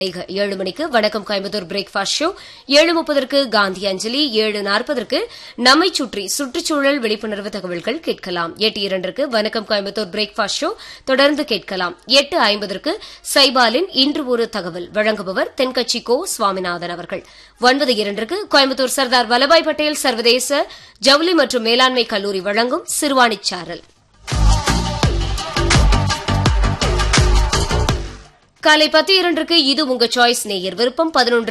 7 மணிக்கு வணக்கம் Coimbatore breakfast show, 7:30க்கு Gandhi அஞ்சலி, 7:40க்கு நம்மை சுற்றி சுற்றுச்சூழல் விழிப்புணர்வு தகவல்கள் கேட்கலாம். 8:02க்கு வணக்கம் கோயம்புத்தூர் பிரேக்ஃபாஸ்ட் ஷோ தொடர்ந்து கேட்கலாம். 8:50க்கு சைபாலின் இன்று ஒரு தகவல் வழங்குபவர் தென்கட்சி கோ சுவாமிநாதன் அவர்கள். 9:02க்கு கோயம்புத்தூர் சர்தார் வல்லபாய் பட்டேல் சர்வதேச ஜவுளி மற்றும் மேலாண்மை கல்லூரி வழங்கும் சிறுவாணிச்சாரல். காலை 10:02க்கு இது உங்க சாய்ஸ் நேயர் விருப்பம். 11